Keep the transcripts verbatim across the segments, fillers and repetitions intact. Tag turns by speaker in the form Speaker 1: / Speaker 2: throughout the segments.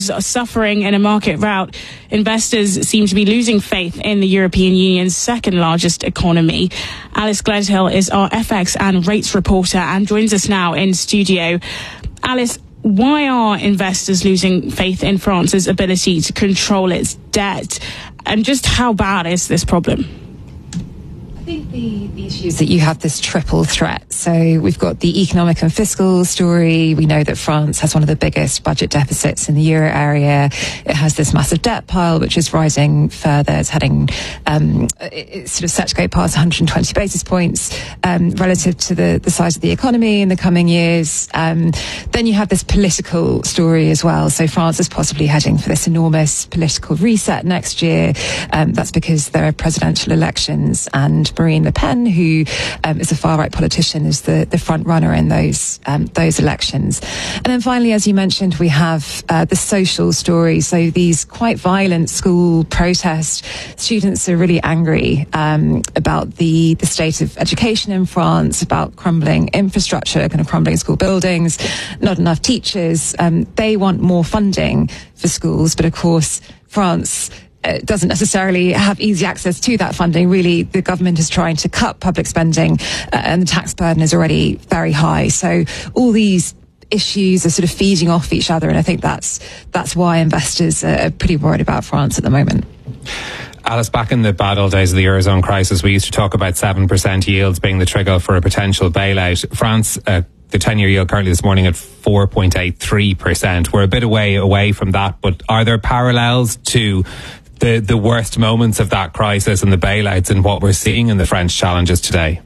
Speaker 1: are suffering in a market rout, investors seem to be losing faith in the European Union's second largest economy. Alice Gledhill is our F X and rates reporter and joins us now in studio. Alice, why are investors losing faith in France's ability to control its debt? And just how bad is this problem?
Speaker 2: I think the, the issue is that you have this triple threat. So we've got the economic and fiscal story. We know that France has one of the biggest budget deficits in the euro area. It has this massive debt pile, which is rising further. It's heading, um, it's sort of set to go past one hundred twenty basis points um, relative to the, the size of the economy in the coming years. Um, then you have this political story as well. So France is possibly heading for this enormous political reset next year. Um, that's because there are presidential elections, and Marine Le Pen, who um, is a far-right politician, is the, the front runner in those um, those elections. And then finally, as you mentioned, we have uh, the social story. So these quite violent school protests. Students are really angry um, about the, the state of education in France, about crumbling infrastructure, kind of crumbling school buildings, not enough teachers. Um, they want more funding for schools, but of course, France Uh, doesn't necessarily have easy access to that funding. Really, the government is trying to cut public spending uh, and the tax burden is already very high. So all these issues are sort of feeding off each other, and I think that's that's why investors are pretty worried about France at the moment.
Speaker 3: Alice, back in the bad old days of the Eurozone crisis, we used to talk about seven percent yields being the trigger for a potential bailout. France, uh, the ten-year yield currently this morning at four point eight three percent. We're a bit away away from that, but are there parallels to the the worst moments of that crisis and the bailouts and what we're seeing in the French challenges today?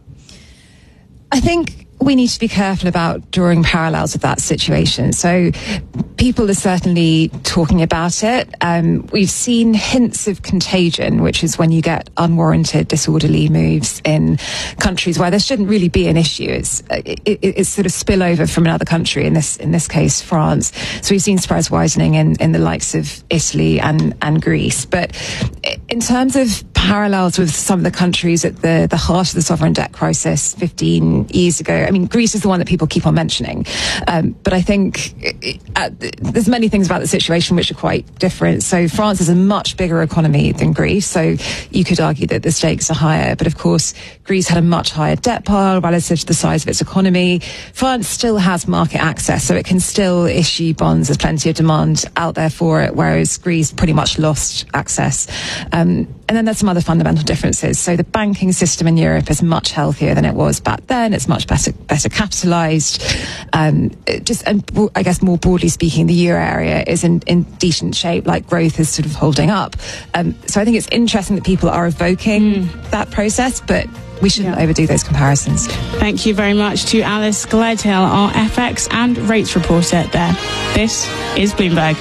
Speaker 2: I think we need to be careful about drawing parallels with that situation. So people are certainly talking about it. Um, we've seen hints of contagion, which is when you get unwarranted, disorderly moves in countries where there shouldn't really be an issue. It's, it, it's sort of spillover from another country, in this in this case, France. So we've seen spreads widening in, in the likes of Italy and, and Greece. But in terms of parallels with some of the countries at the, the heart of the sovereign debt crisis fifteen years ago, I mean, Greece is the one that people keep on mentioning. Um, but I think uh, there's many things about the situation which are quite different. So France is a much bigger economy than Greece. So you could argue that the stakes are higher. But of course, Greece had a much higher debt pile relative to the size of its economy. France still has market access, so it can still issue bonds. There's plenty of demand out there for it, whereas Greece pretty much lost access. Um, and then there's some other fundamental differences. So the banking system in Europe is much healthier than it was back then. It's much better better capitalized. Um, just, and I guess more broadly speaking, the euro area is in, in decent shape, like growth is sort of holding up. Um, so I think it's interesting that people are evoking mm. that process, but we shouldn't yeah. overdo those comparisons.
Speaker 1: Thank you very much to Alice Gledhill, our F X and rates reporter there. This is Bloomberg.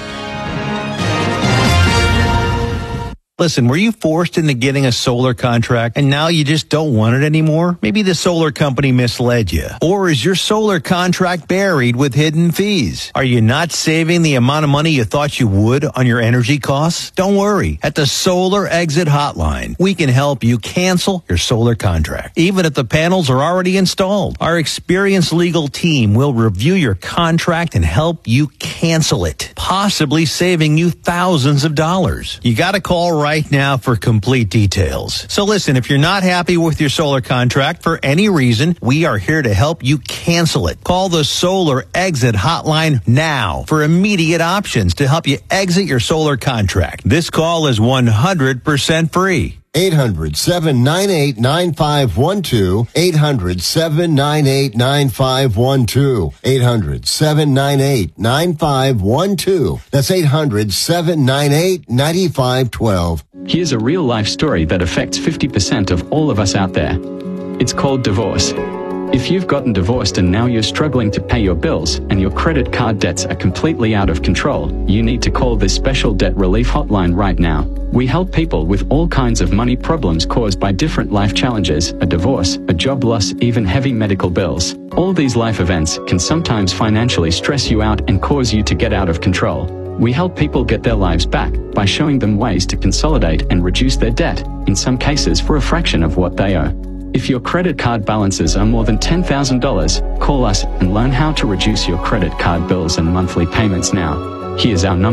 Speaker 4: Listen, were you forced into getting a solar contract and now you just don't want it anymore? Maybe the solar company misled you. Or is your solar contract buried with hidden fees? Are you not saving the amount of money you thought you would on your energy costs? Don't worry. At the Solar Exit Hotline, we can help you cancel your solar contract, even if the panels are already installed. Our experienced legal team will review your contract and help you cancel it, possibly saving you thousands of dollars. You got to call right now for complete details. So listen, if you're not happy with your solar contract for any reason, we are here to help you cancel it. Call the Solar Exit Hotline now for immediate options to help you exit your solar contract. This call is one hundred percent free.
Speaker 5: eight hundred, seven nine eight, nine five one two. eight hundred, seven nine eight, nine five one two. eight hundred, seven nine eight, nine five one two. That's eight hundred, seven nine eight, nine five one two.
Speaker 6: Here's a real-life story that affects fifty percent of all of us out there. It's called divorce. If you've gotten divorced and now you're struggling to pay your bills and your credit card debts are completely out of control, you need to call this special debt relief hotline right now. We help people with all kinds of money problems caused by different life challenges, a divorce, a job loss, even heavy medical bills. All these life events can sometimes financially stress you out and cause you to get out of control. We help people get their lives back by showing them ways to consolidate and reduce their debt, in some cases for a fraction of what they owe. If your credit card balances are more than ten thousand dollars, call us and learn how to reduce your credit card bills and monthly payments now. Here's our number.